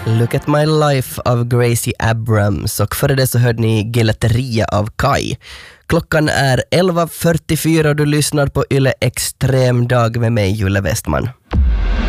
Look at my life av Gracie Abrams, och före det så hörde ni Gelateria av Kai. Klockan är 11.44 och du lyssnar på Yle Extrem dag med mig, Julle Westman.